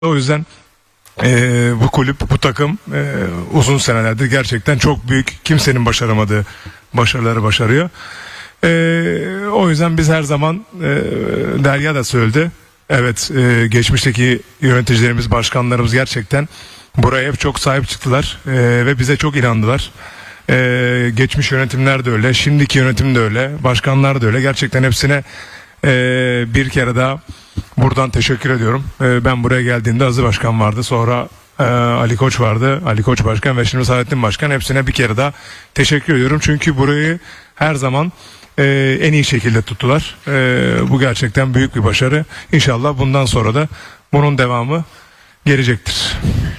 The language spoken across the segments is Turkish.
O yüzden bu kulüp, bu takım uzun senelerdir gerçekten çok büyük, kimsenin başaramadığı başarıları başarıyor. O yüzden biz her zaman Derya da söyledi. Evet, geçmişteki yöneticilerimiz, başkanlarımız gerçekten buraya hep çok sahip çıktılar ve bize çok inandılar. Geçmiş yönetimler de öyle, şimdiki yönetim de öyle, başkanlar da öyle. Gerçekten hepsine bir kere daha buradan teşekkür ediyorum. Ben buraya geldiğimde Aziz Başkan vardı, sonra Ali Koç vardı, Ali Koç Başkan ve şimdi Saadettin Başkan. Hepsine bir kere daha teşekkür ediyorum. Çünkü burayı her zaman en iyi şekilde tuttular. Bu gerçekten büyük bir başarı. İnşallah bundan sonra da bunun devamı gelecektir.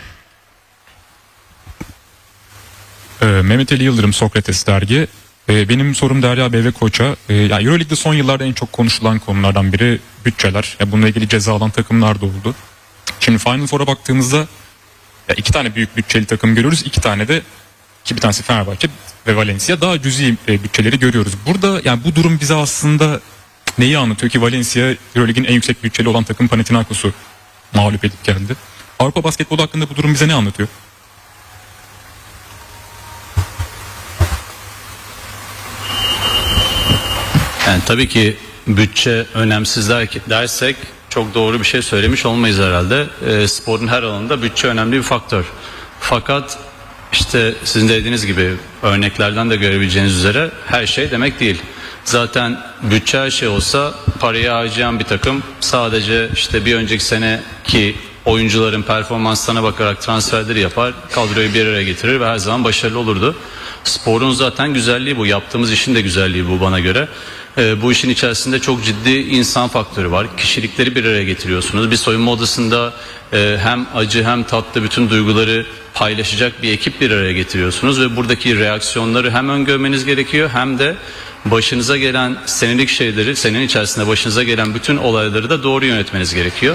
Mehmet Ali Yıldırım, Sokrates Dergi. Benim sorum Derya Bey ve Koç'a. Yani Euroleague'de son yıllarda en çok konuşulan konulardan biri bütçeler. Bununla ilgili ceza alan takımlar da oldu. Şimdi Final Four'a baktığımızda iki tane büyük bütçeli takım görüyoruz. İki tane de, bir tanesi Fenerbahçe ve Valencia, daha cüzi bütçeleri görüyoruz. Burada yani bu durum bize aslında neyi anlatıyor ki? Valencia Euroleague'in en yüksek bütçeli olan takım Panathinaikos'u mağlup edip geldi. Avrupa basketbolu hakkında bu durum bize ne anlatıyor? Yani tabii ki bütçe önemsiz dersek çok doğru bir şey söylemiş olmayız herhalde. Sporun her alanında bütçe önemli bir faktör. Fakat işte sizin de dediğiniz gibi örneklerden de görebileceğiniz üzere her şey demek değil. Zaten bütçe her şey olsa parayı harcayan bir takım sadece işte bir önceki seneki oyuncuların performanslarına bakarak transferleri yapar, kadroyu bir araya getirir ve her zaman başarılı olurdu. Sporun zaten güzelliği bu, yaptığımız işin de güzelliği bu bana göre. Bu işin içerisinde çok ciddi insan faktörü var. Kişilikleri bir araya getiriyorsunuz. Bir soyunma odasında hem acı hem tatlı bütün duyguları paylaşacak bir ekip bir araya getiriyorsunuz ve buradaki reaksiyonları hem öngörmeniz gerekiyor hem de başınıza gelen senelik şeyleri, senenin içerisinde başınıza gelen bütün olayları da doğru yönetmeniz gerekiyor.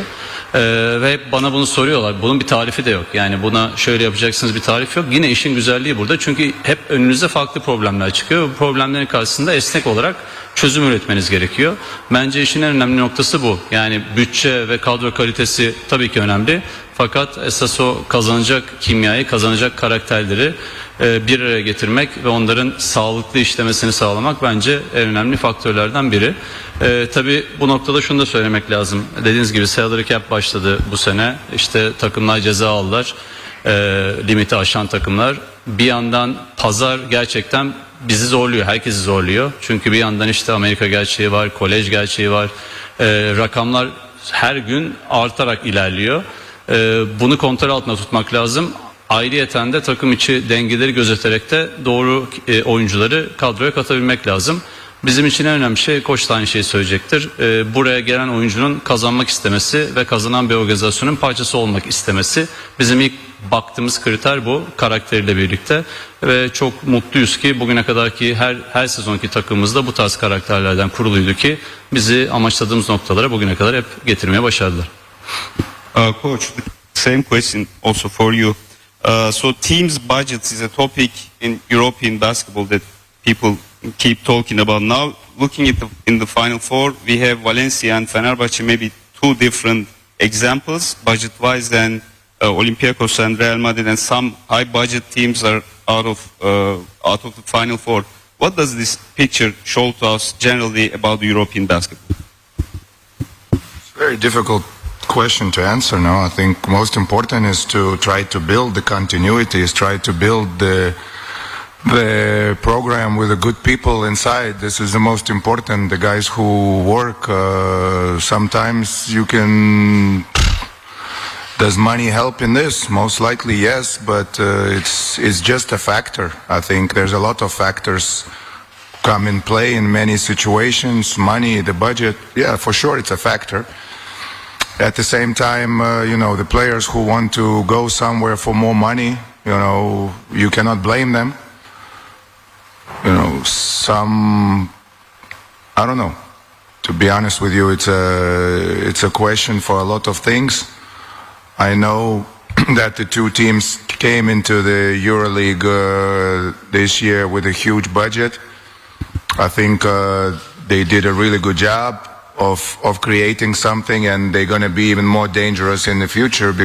Ve bana bunu soruyorlar. Bunun bir tarifi de yok. Yani buna şöyle yapacaksınız, bir tarif yok. Yine işin güzelliği burada. Çünkü hep önünüze farklı problemler çıkıyor. Bu problemlerin karşısında esnek olarak çözüm üretmeniz gerekiyor. Bence işin en önemli noktası bu. Yani bütçe ve kadro kalitesi tabii ki önemli. Fakat esas o kazanacak kimyayı, kazanacak karakterleri bir araya getirmek ve onların sağlıklı işlemesini sağlamak bence en önemli faktörlerden biri. Tabii bu noktada şunu da söylemek lazım. Dediğiniz gibi salary cap başladı bu sene. İşte takımlar ceza aldılar. Limiti aşan takımlar. Bir yandan pazar gerçekten bizi zorluyor, herkesi zorluyor. Çünkü bir yandan işte Amerika gerçeği var, kolej gerçeği var. Rakamlar her gün artarak ilerliyor. Bunu kontrol altında tutmak lazım. Ayrıyeten de takım içi dengeleri gözeterek de doğru oyuncuları kadroya katabilmek lazım. Bizim için en önemli şey, Koç da aynı şeyi söyleyecektir. Buraya gelen oyuncunun kazanmak istemesi ve kazanan bir organizasyonun parçası olmak istemesi. Bizim ilk baktığımız kriter bu, karakteriyle birlikte. Ve çok mutluyuz ki bugüne kadarki her sezonki takımımızda bu tarz karakterlerden kuruluydu ki bizi amaçladığımız noktalara bugüne kadar hep getirmeye başardılar. Coach, same question also for you. So teams' budgets is a topic in European basketball that people keep talking about. Now, looking at in the Final Four, we have Valencia and Fenerbahçe, maybe two different examples, budget-wise, than Olympiacos and Real Madrid, and some high-budget teams are out of the Final Four. What does this picture show to us generally about European basketball? It's very difficult question to answer now. I think most important is to try to build the continuities, try to build the program with the good people inside. This is the most important. The guys who work, sometimes you can. Does money help in this? Most likely yes, but it's just a factor. I think there's a lot of factors come in play in many situations. Money, the budget, yeah, for sure it's a factor. At the same time, the players who want to go somewhere for more money, you cannot blame them. I don't know. To be honest with you, it's a question for a lot of things. I know that the two teams came into the EuroLeague this year with a huge budget. I think they did a really good job. of creating something, and they're going to be even more dangerous in the future